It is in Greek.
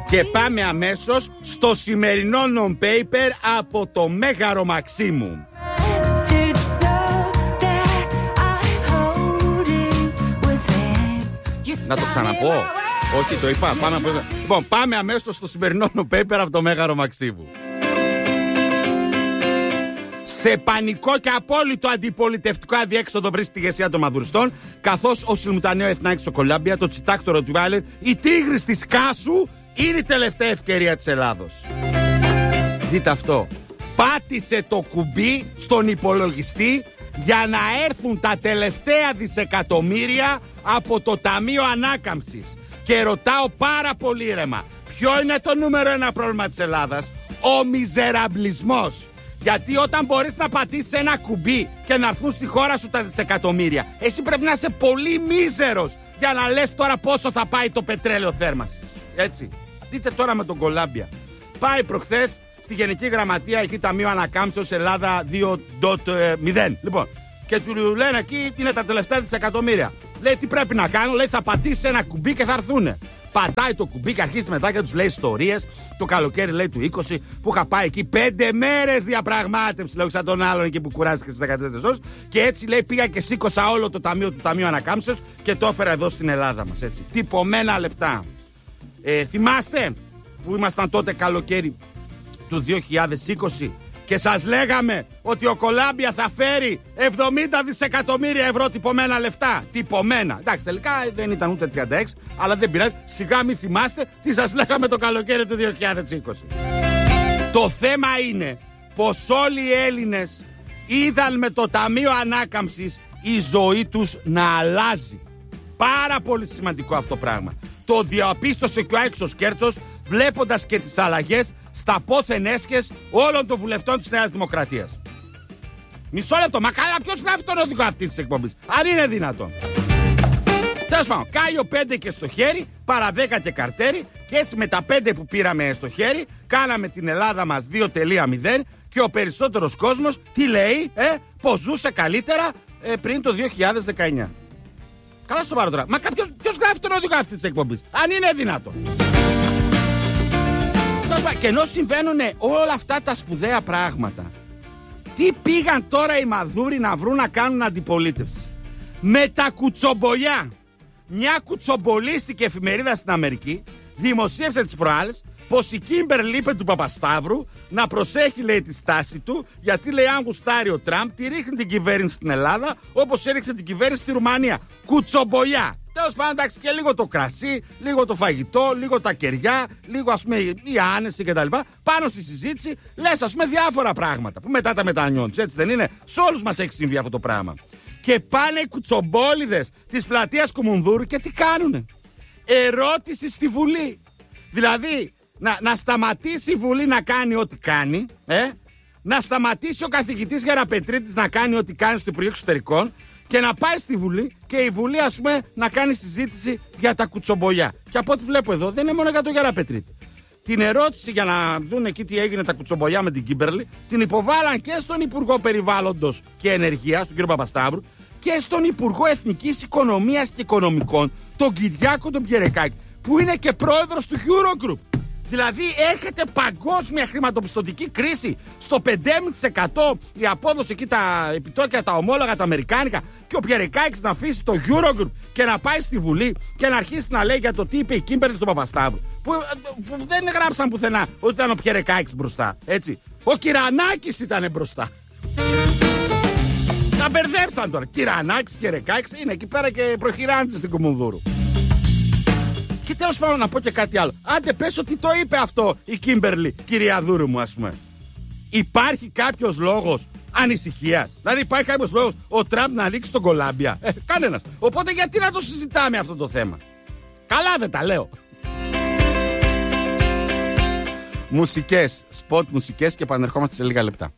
Και πάμε αμέσως στο σημερινό non-paper από το Μέγαρο Μαξίμου. Να το ξαναπώ. Όχι, το είπα. Λοιπόν, πάμε αμέσως στο σημερινό non-paper από το Μέγαρο Μαξίμου. Σε πανικό και απόλυτο αντιπολιτευτικό αδιέξοδο βρίσκεται η ηγεσία των μαδουριστών, καθώς ο Σιλμουτανέο Εθνάκη στο Κολάμπια, το τσιτάκτορο του Βάλερ, η τίγρης της Κάσου, είναι η τελευταία ευκαιρία της Ελλάδος. Δείτε αυτό. Πάτησε το κουμπί στον υπολογιστή για να έρθουν τα τελευταία δισεκατομμύρια από το Ταμείο Ανάκαμψης. Και ρωτάω πάρα πολύ ήρεμα, ποιο είναι το νούμερο ένα πρόβλημα της Ελλάδας? Ο μιζεραμπλισμός. Γιατί όταν μπορείς να πατήσεις ένα κουμπί και να έρθουν στη χώρα σου τα δισεκατομμύρια, εσύ πρέπει να είσαι πολύ μίζερος για να λες τώρα πόσο θα πάει το πετρέλαιο θέρμανσης. Έτσι. Δείτε τώρα με τον Κολάμπια. Πάει προχθές στη Γενική Γραμματεία εκεί Ταμείο Ανακάμψεως Ελλάδα 2.0. Λοιπόν, και του λένε εκεί είναι τα τελευταία δισεκατομμύρια. Λέει τι πρέπει να κάνω, λέει θα πατήσεις ένα κουμπί και θα έρθουνε. Πατάει το κουμπί και αρχίζει μετά και τους λέει ιστορίες. Το καλοκαίρι λέει του 20 που είχα πάει εκεί 5 μέρες διαπραγμάτευση. Λέω σαν τον άλλον εκεί που κουράστηκε στις 14 ώρες. Και έτσι λέει πήγα και σήκωσα όλο το ταμείο του Ταμείου Ανακάμψεως και το έφερα εδώ στην Ελλάδα μας. Έτσι. Τυπωμένα λεφτά. Θυμάστε που ήμασταν τότε καλοκαίρι του 2020 και σας λέγαμε ότι ο Κολάμπια θα φέρει 70 δισεκατομμύρια ευρώ τυπωμένα λεφτά. Τυπωμένα. Εντάξει, τελικά δεν ήταν ούτε 36, αλλά δεν πειράζει. Σιγά μη θυμάστε τι σας λέγαμε το καλοκαίρι του 2020. Το θέμα είναι πως όλοι οι Έλληνες είδαν με το Ταμείο Ανάκαμψης η ζωή τους να αλλάζει. Πάρα πολύ σημαντικό αυτό πράγμα. Το διαπίστωσε και ο Άξιος Κέρτσος βλέποντας και τις αλλαγές στα πόθεν έσχες όλων των βουλευτών της Νέας Δημοκρατίας. Μισό λεπτό, μα καλά ποιος γράφει τον οδηγό αυτή της εκπομπής, αν είναι δυνατόν? Τέλος πάντων, Κάιο 5 και στο χέρι, παρά 10 και καρτέρι, και έτσι με τα 5 που πήραμε στο χέρι, κάναμε την Ελλάδα μας 2.0 και ο περισσότερος κόσμος τι λέει, πως ζούσε καλύτερα πριν το 2019. Καλά σοβαρό τώρα. Μα ποιος γράφει τον οδηγό αυτή της εκπομπής, αν είναι δυνατόν? Και ενώ συμβαίνουν όλα αυτά τα σπουδαία πράγματα, τι πήγαν τώρα οι μαδούροι να βρουν να κάνουν αντιπολίτευση? Με τα κουτσομπολιά. Μια κουτσομπολίστικη εφημερίδα στην Αμερική δημοσίευσε τις προάλλες πως η Κίμπερλι είπε του Παπασταύρου να προσέχει, λέει, τη στάση του, γιατί, λέει, αν γουστάρει ο Τραμπ τη ρίχνει την κυβέρνηση στην Ελλάδα όπως έριξε την κυβέρνηση στη Ρουμανία. Κουτσομπολιά. Τέλος πάντων, εντάξει, και λίγο το κρασί, λίγο το φαγητό, λίγο τα κεριά, λίγο ας πούμε η άνεση κτλ. Πάνω στη συζήτηση λες ας πούμε διάφορα πράγματα που μετά τα μετανιώνεις, έτσι δεν είναι? Σε όλους μας έχει συμβεί αυτό το πράγμα. Και πάνε οι κουτσομπόλιδες της πλατείας Κουμουνδούρου και τι κάνουνε? Ερώτηση στη Βουλή. Δηλαδή να σταματήσει η Βουλή να κάνει ό,τι κάνει, να σταματήσει ο καθηγητής Γεραπετρίτης να κάνει ό,τι κάνει στο Υπουργείο Εξωτερικών και να πάει στη Βουλή και η Βουλή ας πούμε να κάνει συζήτηση για τα κουτσομπολιά. Και από ό,τι βλέπω εδώ δεν είναι μόνο για τον Γεραπετρίτη. Την ερώτηση για να δουν εκεί τι έγινε τα κουτσομπολιά με την Κίμπερλι την υποβάλαν και στον Υπουργό Περιβάλλοντος και Ενεργείας, τον κύριο Παπασταύρου, και στον Υπουργό Εθνικής Οικονομίας και Οικονομικών, τον Κυριάκο τον Πιερεκάκη, που είναι και πρόεδρος του Eurogroup. Δηλαδή έρχεται παγκόσμια χρηματοπιστωτική κρίση στο 5,5% η απόδοση εκεί, τα επιτόκια, τα ομόλογα, τα αμερικάνικα, και ο Πιερεκάκης να αφήσει το Eurogroup και να πάει στη Βουλή και να αρχίσει να λέει για το τι είπε η Κίμπερλι στον Παπασταύρου. Που δεν γράψαν πουθενά ότι ήταν ο Πιερεκάκης μπροστά. Έτσι. Ο Κυρανάκης ήταν μπροστά. Τα μπερδέψαν τώρα. Κυρανάκης, Πιερεκάκης είναι εκεί πέρα και προχειράντησε στην Κουμουνδούρου. Και τέλος πάντων να πω και κάτι άλλο. Άντε πες ότι το είπε αυτό η Κίμπερλι, κυρία Δούρου μου, ας πούμε. Υπάρχει κάποιος λόγος ανησυχίας? Δηλαδή υπάρχει κάποιος λόγος ο Τραμπ να ρίξει τον Κολάμπια? Κανένας. Οπότε γιατί να το συζητάμε αυτό το θέμα? Καλά δεν τα λέω. Μουσικές, σποτ μουσικές, και επανερχόμαστε σε λίγα λεπτά.